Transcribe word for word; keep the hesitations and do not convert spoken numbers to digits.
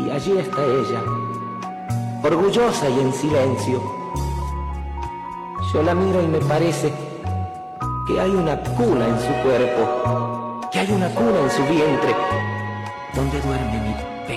Y allí está ella, orgullosa y en silencio. Yo la miro y me parece que hay una cuna en su cuerpo, que hay una cuna en su vientre, donde duerme mi